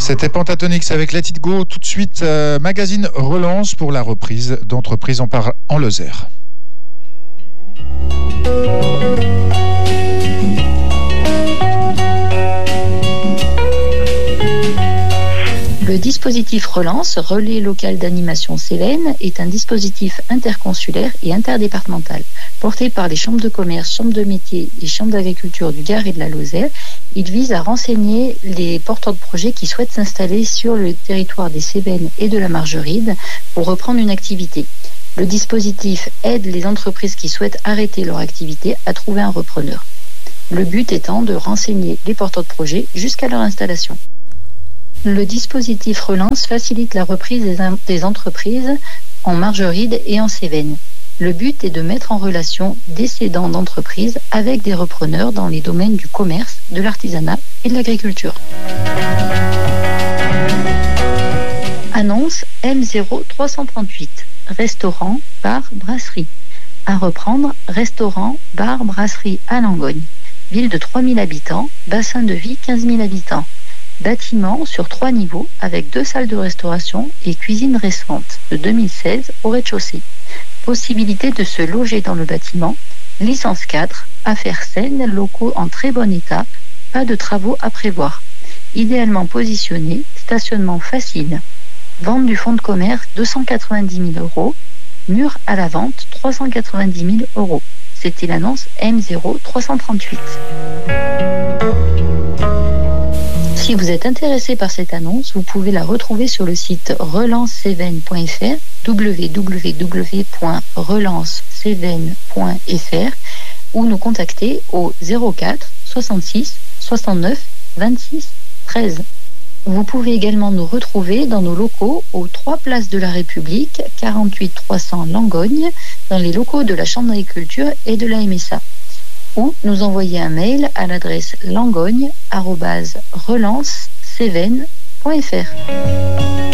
C'était Pentatonix avec Let It Go. Tout de suite, magazine Relance pour la reprise d'Entreprise en Lozère. Le dispositif Relance, relais local d'animation Cévennes, est un dispositif interconsulaire et interdépartemental. Porté par les chambres de commerce, chambres de métiers et chambres d'agriculture du Gard et de la Lozère, il vise à renseigner les porteurs de projets qui souhaitent s'installer sur le territoire des Cévennes et de la Margeride pour reprendre une activité. Le dispositif aide les entreprises qui souhaitent arrêter leur activité à trouver un repreneur. Le but étant de renseigner les porteurs de projets jusqu'à leur installation. Le dispositif Relance facilite la reprise des entreprises en Margeride et en Cévennes. Le but est de mettre en relation des cédants d'entreprises avec des repreneurs dans les domaines du commerce, de l'artisanat et de l'agriculture. Annonce M0338, restaurant, bar, brasserie. À reprendre, restaurant, bar, brasserie à Langogne. Ville de 3000 habitants, bassin de vie 15 000 habitants. Bâtiment sur 3 niveaux avec 2 salles de restauration et cuisine récente de 2016 au rez-de-chaussée. Possibilité de se loger dans le bâtiment, licence 4, affaires saines, locaux en très bon état, pas de travaux à prévoir. Idéalement positionné, stationnement facile. Vente du fonds de commerce 290 000 €, mur à la vente 390 000 €. C'était l'annonce M0338. Si vous êtes intéressé par cette annonce, vous pouvez la retrouver sur le site relancecévennes.fr, www.relancecévennes.fr, ou nous contacter au 04 66 69 26 13. Vous pouvez également nous retrouver dans nos locaux aux 3 places de la République, 48 300 Langogne, dans les locaux de la Chambre d'agriculture et de la MSA. Ou nous envoyer un mail à l'adresse langogne@relancecévennes.fr.